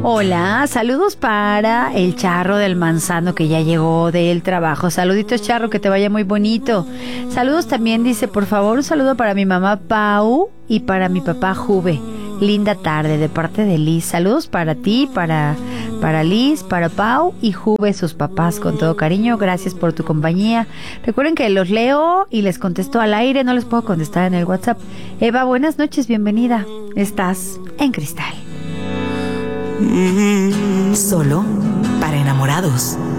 Hola, saludos para el Charro del Manzano que ya llegó del trabajo. Saluditos, Charro, que te vaya muy bonito. Saludos también, dice, por favor, un saludo para mi mamá Pau y para mi papá Juve. Linda tarde de parte de Liz. Saludos para ti, para Liz, para Pau y Juve, sus papás, con todo cariño. Gracias por tu compañía. Recuerden que los leo y les contesto al aire, no les puedo contestar en el WhatsApp. Eva, buenas noches, bienvenida. Estás en Cristal. Solo para enamorados.